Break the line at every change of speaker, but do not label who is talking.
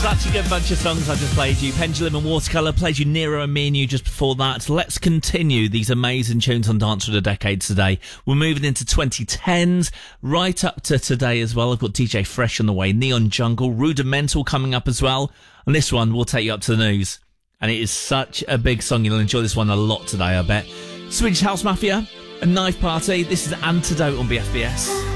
Such a good bunch of songs I just played you. Pendulum and Watercolour played you Nero and Me and You just before that. Let's continue these amazing tunes on Dance for the Decades today. We're moving into 2010s, right up to today as well. I've got DJ Fresh on the way, Neon Jungle, Rudimental coming up as well. And this one will take you up to the news. And it is such a big song. You'll enjoy this one a lot today, I bet. Swedish House Mafia, A Knife Party. This is Antidote on BFBS.